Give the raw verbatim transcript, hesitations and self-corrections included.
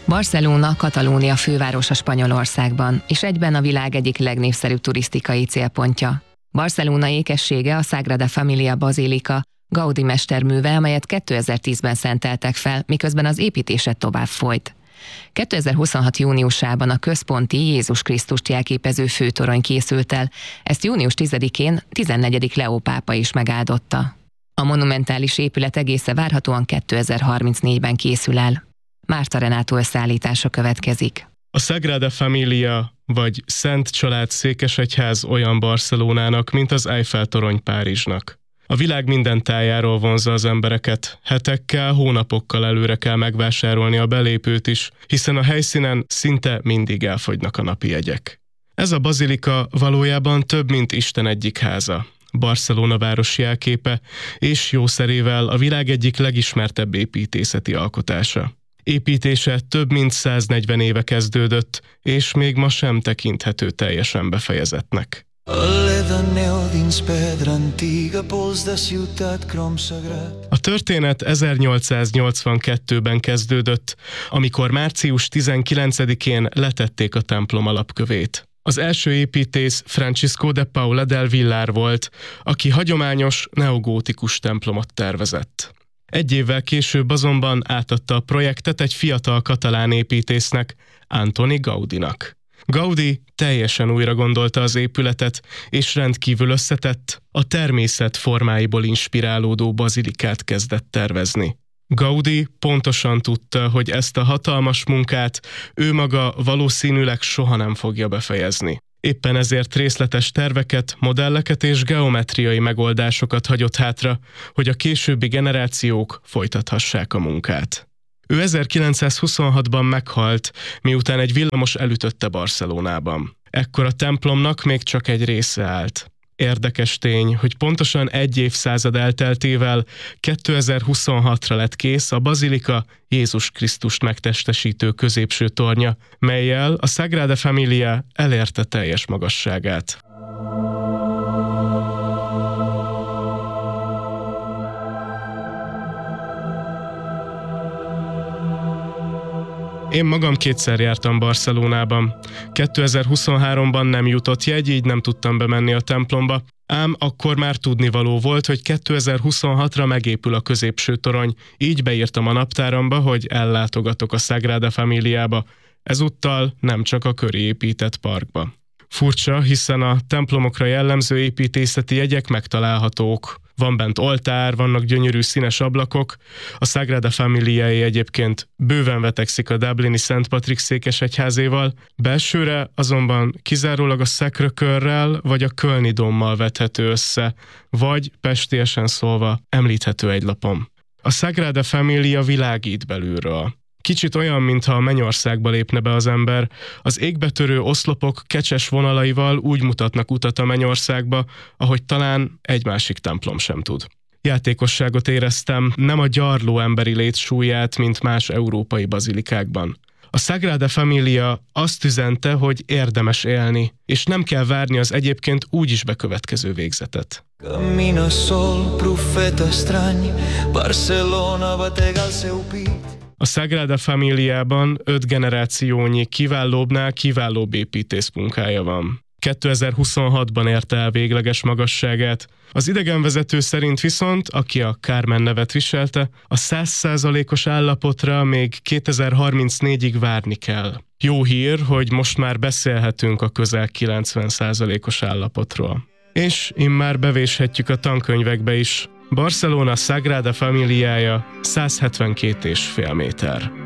Barcelona, Katalónia fővárosa Spanyolországban, és egyben a világ egyik legnépszerűbb turisztikai célpontja. Barcelona ékessége a Sagrada Familia bazilika, Gaudí mesterműve, amelyet kétezer-tízben szenteltek fel, miközben az építése tovább folyt. kétezer-huszonhat júniusában a központi Jézus Krisztust jelképező főtorony készült el, ezt június tizedikén tizennegyedik Leó pápa is megáldotta. A monumentális épület egésze várhatóan kétezer-harmincnégyben készül el. Márta Renátó összeállítása következik. A Sagrada Familia, vagy Szent Család székesegyház olyan Barcelonának, mint az Eiffel-torony Párizsnak. A világ minden tájáról vonzza az embereket, hetekkel, hónapokkal előre kell megvásárolni a belépőt is, hiszen a helyszínen szinte mindig elfogynak a napi jegyek. Ez a bazilika valójában több, mint Isten egyik háza. Barcelona város jelképe, és jószerével a világ egyik legismertebb építészeti alkotása. Építése több mint száznegyven éve kezdődött, és még ma sem tekinthető teljesen befejezettnek. A történet ezernyolcszáznyolcvankettőben kezdődött, amikor március tizenkilencedikén letették a templom alapkövét. Az első építész Francisco de Paula del Villar volt, aki hagyományos neogótikus templomot tervezett. Egy évvel később azonban átadta a projektet egy fiatal katalán építésznek, Antoni Gaudinak. Gaudí teljesen újra gondolta az épületet, és rendkívül összetett, a természet formáiból inspirálódó bazilikát kezdett tervezni. Gaudí pontosan tudta, hogy ezt a hatalmas munkát ő maga valószínűleg soha nem fogja befejezni. Éppen ezért részletes terveket, modelleket és geometriai megoldásokat hagyott hátra, hogy a későbbi generációk folytathassák a munkát. Ő ezerkilencszázhuszonhatban meghalt, miután egy villamos elütötte Barcelonában. Ekkor a templomnak még csak egy része állt. Érdekes tény, hogy pontosan egy évszázad elteltével kétezer-huszonhatra lett kész a bazilika Jézus Krisztust megtestesítő középső tornya, mellyel a Sagrada Familia elérte teljes magasságát. Én magam kétszer jártam Barcelonában. kétezer-huszonháromban nem jutott jegy, így nem tudtam bemenni a templomba, ám akkor már tudnivaló volt, hogy kétezer-huszonhatra megépül a középső torony, így beírtam a naptáramba, hogy ellátogatok a Sagrada Familiába, ezúttal nem csak a köré épített parkba. Furcsa, hiszen a templomokra jellemző építészeti jegyek megtalálhatók. Van bent oltár, vannak gyönyörű színes ablakok, a Sagrada Familiaé egyébként bőven vetekszik a dublini Szent Patrik székesegyházéval, belsőre azonban kizárólag a Sacré-Cœurrel vagy a Kölni Dómmal vethető össze, vagy pestélyesen szólva említhető egy lapon. A Sagrada Familia világít belülről. Kicsit olyan, mintha a mennyországba lépne be az ember, az égbetörő oszlopok kecses vonalaival úgy mutatnak utat a mennyországba, ahogy talán egy másik templom sem tud. Játékosságot éreztem, nem a gyarló emberi lét súlyát, mint más európai bazilikákban. A Sagrada Familia azt üzente, hogy érdemes élni, és nem kell várni az egyébként úgyis bekövetkező végzetet. A Sagrada Familiában öt generációnyi kiválóbbnál kiválóbb építész munkája van. kétezer-huszonhatban érte el végleges magasságát. Az idegenvezető szerint viszont, aki a Carmen nevet viselte, a száz százalékos állapotra még kétezer-harmincnégyig várni kell. Jó hír, hogy most már beszélhetünk a közel kilencven százalékos állapotról. És immár bevéshetjük a tankönyvekbe is. Barcelona Sagrada Familiája száz hetvenkét egész öt méter.